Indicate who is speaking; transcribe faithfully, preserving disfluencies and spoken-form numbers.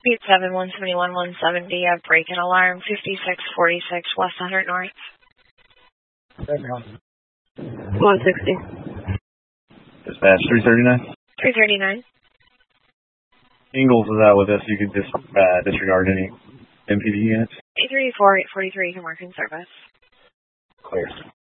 Speaker 1: Beat seven one seventy one one seventy. A break and alarm fifty-six forty-six West one hundred North.
Speaker 2: one sixty.
Speaker 3: Dispatch three thirty-nine.
Speaker 1: three thirty-nine.
Speaker 3: Ingalls is out with us. You can just uh, disregard any M P D units.
Speaker 1: eight thirty-four, eight forty-three, you can mark in service.
Speaker 3: Clear.